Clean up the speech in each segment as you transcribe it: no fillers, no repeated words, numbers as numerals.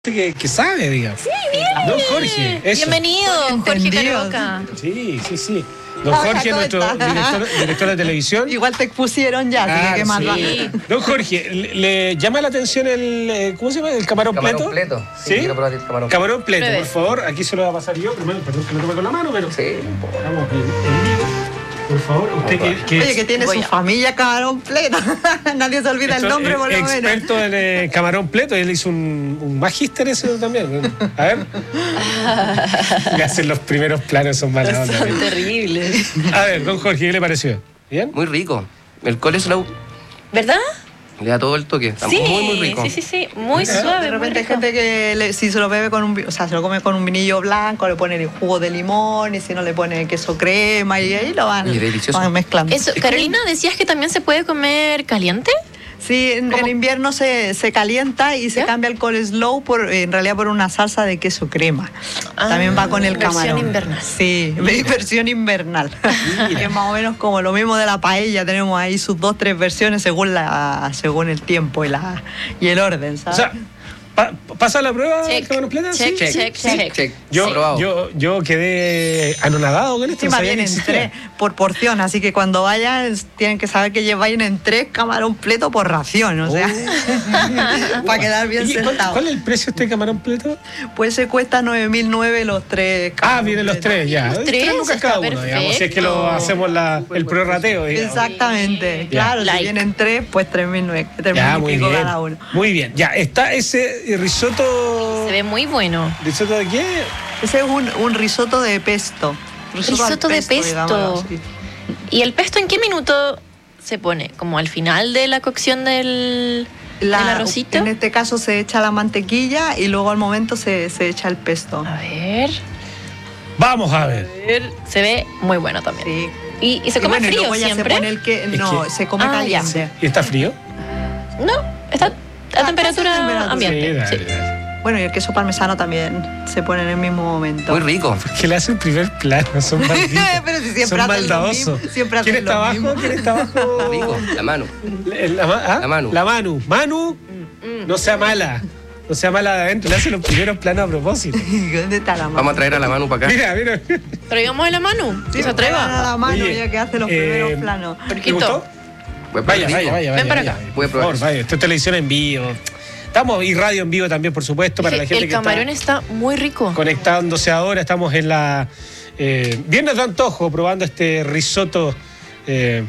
que sabe, digamos. Sí, bien. Don Jorge, eso. Bienvenido, Jorge Caroca. Sí. Don Jorge, nuestro director de televisión. Igual te expusieron ya, así que qué más va. Don Jorge, ¿le llama la atención el, ¿cómo se llama? ¿El camarón pleto? Camarón pleto. Sí, quiero probar el camarón. Camarón pleto, Pruebe. por favor. Aquí se lo va a pasar yo. Primero, perdón que lo tome con la mano, pero... Sí. Vamos, en vivo. Por favor, usted Oye, que tiene su familia camarón pleto. Nadie se olvida el nombre, por lo menos. Experto en camarón pleto. Él hizo un magíster eso también. A ver. Le hacen los primeros planos, son malas ondas. Son terribles. A ver, don Jorge, ¿qué le pareció? ¿Bien? Muy rico. El coleslaw ¿Verdad? le da todo el toque. Está Sí, muy rico. sí. Muy suave. De repente hay muy rico. gente que si se lo bebe con o sea, se lo come con un vinillo blanco, le pone el jugo de limón, y si no le pone queso crema, y ahí lo van, Y delicioso. van mezclando. Eso, Carolina, decías que también se puede comer caliente. Sí, en invierno se calienta y se ¿Ya? cambia el coleslaw en realidad por una salsa de queso crema. También va con el versión camarón. invernal. Sí, versión invernal. Que es más o menos como lo mismo de la paella. Tenemos ahí sus 2-3 versiones según el tiempo y el orden, ¿sabes? O sea, ¿pasa la prueba Check. del camarón pleto? Check. Sí. Check. Yo quedé anonadado con esto. Encima no sabía que vienen existía. 3 por porción, así que cuando vayan tienen que saber que vayan 3 camarón pleto por ración, o sea, para quedar bien Oye, sentados. ¿Cuál es el precio de este camarón pleto? Pues se cuesta 9.009 los 3. Vienen los 3 ya. Los 3 tres, lucas está cada uno, digamos. Si es que lo perfecto. hacemos el prorrateo, digamos. Exactamente, Ya. claro, Like. si vienen 3, pues 3.009, 3.000 Ya, y muy pico bien. cada uno. Muy bien. Ya, está ese risotto. Se ve muy bueno. ¿Risotto de qué? Ese es un risotto de pesto. Risotto al de pesto. digámoslo así. ¿Y el pesto en qué minuto se pone? ¿Como al final de la cocción del arrocito? En este caso se echa la mantequilla y luego al momento se echa el pesto. A ver. Vamos a ver. Se ve muy bueno también. Sí. ¿Y se come bueno, y frío luego ya siempre? se pone no, que- se come ya. caliente. ¿Y está frío? No, está a temperatura temperatura. ambiente. Sí, Sí. dale. Bueno, y el queso parmesano también se pone en el mismo momento. Muy rico. Que le hacen primer plano, son malditos. Pero si siempre son hacen lo maldadosos. mismo, siempre ¿Quién hacen está lo abajo? mismo. ¿Quién está abajo? Rico. La mano. La Manu. La Manu. Manu, no sea mala. No sea mala de adentro. Le hace los primeros planos a propósito. ¿Dónde está la mano? Vamos a traer a la mano para acá. Mira. Traigamos a la mano. Sí, ¿Se atreva? a la mano Oye, ya que hace los primeros planos. ¿Te Porquito. gustó? Pues Vaya. Ven para acá. Voy a Por probar. favor, vaya. Esto es televisión en vivo. Estamos y radio en vivo también, por supuesto, para la gente El que camarón está está muy rico. conectándose ahora. Estamos en la Viernes de Antojo, probando este risotto. Dele,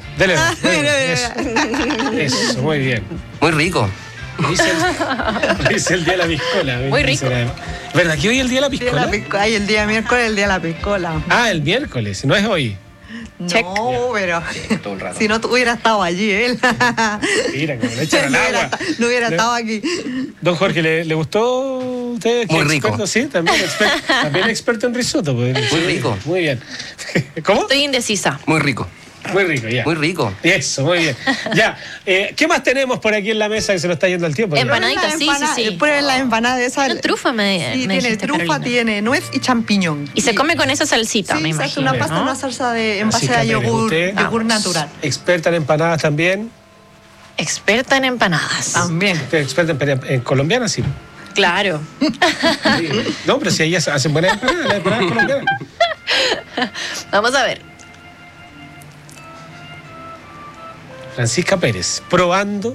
eso, muy bien. Muy rico. Dice el día de la piscola. Muy rico. ¿Verdad que hoy es el día de la piscola? Hay el día miércoles, el día de la piscola. El miércoles, no es hoy. Check. No, pero Todo el rato. si no hubiera estado allí él. Mira, como le echan al agua. No hubiera estado aquí. Don Jorge, ¿le gustó a usted? Muy rico. Experto, sí, también experto en risotto. Pues. Muy rico. Muy bien. ¿Cómo? Estoy indecisa. Muy rico. Muy rico, ya. Muy rico. Eso, muy bien. Ya, ¿qué más tenemos por aquí en la mesa que se nos está yendo el tiempo? Ya. Empanaditas, sí. Prueben la empanada esa. Una trufa me Sí, tiene dijiste, trufa, Carolina. tiene nuez y champiñón. Y se come con esa salsita, Sí, me se hace imagino. una pasta, ¿no? una salsa en base Francisca a Pérez, yogur, usted, yogur natural. experta en empanadas también. Experta en empanadas. También. Usted es experta en colombianas, sí. Claro. No, pero si ellas hacen buenas empanadas, las empanadas colombianas. Vamos a ver. Francisca Pérez, probando.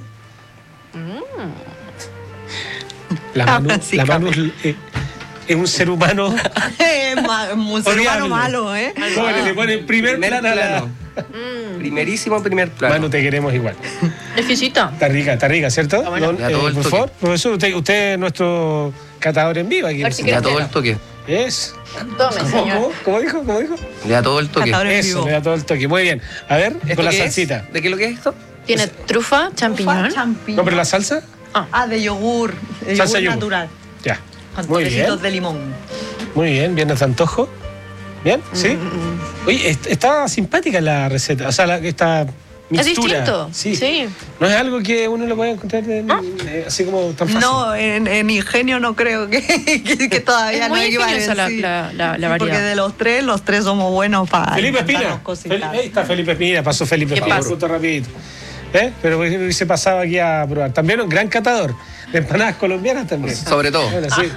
La Manu es un ser humano. Un ser humano Odiable. malo, ¿eh? Pobre, le pone primer plano a la... Primerísimo primer plano. Manu, te queremos igual. Exquisita. Está rica, ¿cierto? Está buena. Don, Ya todo el por toque. favor, profesor, usted es nuestro catador en vivo aquí. A ver si Le da quieres todo el toque. Es. Tome, señor. ¿Cómo dijo? Le da todo el toque. Catador. en Eso, vivo. le da todo el toque. Muy bien. A ver, ¿Esto con la qué es? salsita. ¿De qué es lo que es esto? Tiene trufa, champiñón. No, pero la salsa. De yogur. De Salsa yogur yogur. natural. Ya. Con Muy toquecitos bien. de limón. Muy bien, viernes de antojo. ¿Bien? ¿Sí? Oye, está simpática la receta. O sea, esta mixtura. Es distinto. Sí. Sí. No es algo que uno lo pueda encontrar así como tan fácil. No, en Ingenio no creo que todavía Es muy no ingeniosa equivalen. Sí. la Sí, variedad. porque de los tres somos buenos para Felipe Espina. inventarnos cositas. Ahí está Felipe Espina. Pasó Felipe ¿Qué Espina. pasa? Justo rapidito. Pero hubiese pasado aquí a probar. También un gran catador de empanadas colombianas también. Sobre todo. Bueno, sí.